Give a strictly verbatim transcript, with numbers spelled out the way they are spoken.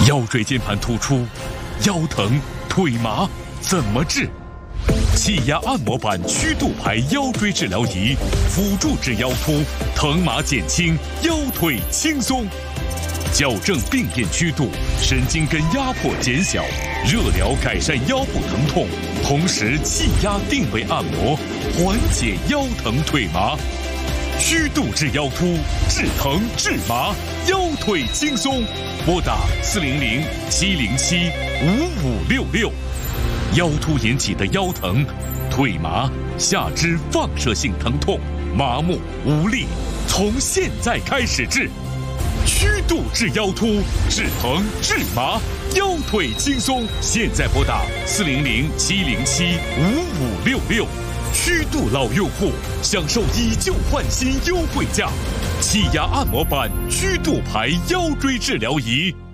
腰椎间盘突出、腰疼、腿麻怎么治？气压按摩板曲度排腰椎治疗仪，辅助治腰突，疼麻减轻，腰腿轻松。矫正病变曲度，神经根压迫减小，热疗改善腰部疼痛，同时气压定位按摩，缓解腰疼腿麻。曲度治腰突，治疼治麻，腰腿轻松。拨打四零零七零七五五六六。腰突引起的腰疼、腿麻、下肢放射性疼痛、麻木无力，从现在开始治。曲度治腰突，治疼治麻，腰腿轻松。现在拨打四零零七零七五五六六。曲度老用户享受以旧换新优惠价，气压按摩板曲度排腰椎治疗仪。